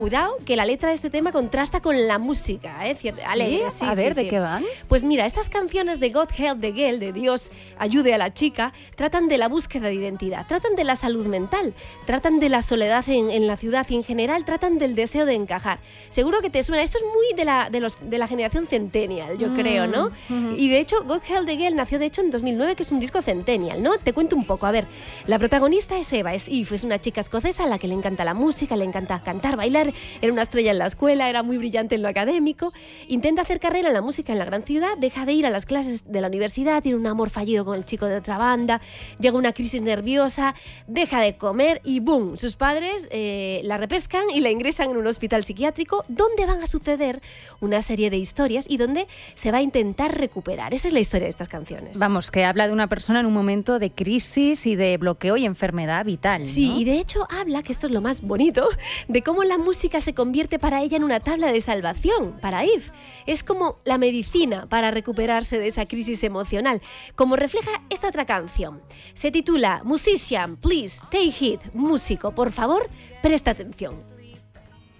Cuidado, que la letra de este tema contrasta con la música, ¿eh? Alegre. Sí, a ver, ¿de qué van? Pues mira, estas canciones de God Help the Girl, de Dios ayude a la chica, tratan de la búsqueda de identidad, tratan de la salud mental, tratan de la soledad en la ciudad y en general tratan del deseo de encajar. Seguro que te suena, esto es muy de la generación Centennial, yo creo, ¿no? Y de hecho, God Help the Girl nació de hecho en 2009, que es un disco Centennial, ¿no? Te cuento un poco, a ver, la protagonista es Eva, es Eve, es una chica escocesa a la que le encanta la música, le encanta cantar, bailar. Era una estrella en la escuela, era muy brillante en lo académico. Intenta hacer carrera en la música en la gran ciudad, deja de ir a las clases de la universidad, tiene un amor fallido con el chico de otra banda, llega una crisis nerviosa, deja de comer y ¡boom! Sus padres la repescan y la ingresan en un hospital psiquiátrico donde van a suceder una serie de historias y donde se va a intentar recuperar. Esa es la historia de estas canciones. Vamos, que habla de una persona en un momento de crisis y de bloqueo y enfermedad vital, ¿no? Sí, y de hecho habla, que esto es lo más bonito, de cómo la música se convierte para ella en una tabla de salvación, para Eve. Es como la medicina para recuperarse de esa crisis emocional, como refleja esta otra canción. Se titula Musician, Please Take It. Músico, por favor, presta atención.